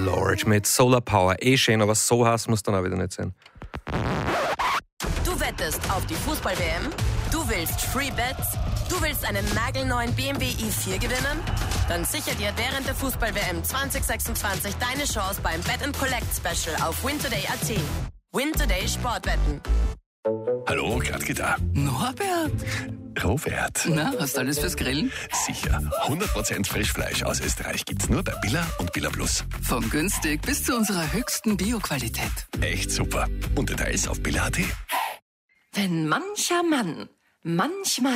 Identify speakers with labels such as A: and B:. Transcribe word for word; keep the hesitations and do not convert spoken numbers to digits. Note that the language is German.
A: Lord mit Solar Power. Eh schön, aber so heiß muss dann auch wieder nicht sein.
B: Du wettest auf die Fußball-W M? Du willst Free Bets? Du willst einen nagelneuen B M W i vier gewinnen? Dann sicher dir während der Fußball-W M zwanzig sechsundzwanzig deine Chance beim Bet and Collect Special auf wintoday punkt a t. Wintoday Sportwetten.
C: Hallo, Gradke da.
D: Norbert,
C: Robert.
D: na, hast du alles fürs Grillen?
C: Sicher. hundert Prozent Frischfleisch aus Österreich gibt's nur bei Billa und Billa Plus.
D: Von günstig bis zu unserer höchsten Bioqualität.
C: Echt super. Und Details auf billa punkt a t.
E: Wenn mancher Mann manchmal